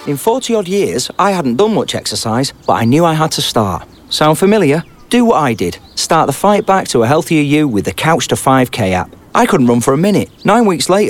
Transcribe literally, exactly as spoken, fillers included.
In forty odd years, I hadn't done much exercise, but I knew I had to start. Sound familiar? Do what I did. Start the fight back to a healthier you with the Couch to five K app. I couldn't run for a minute. Nine weeks later,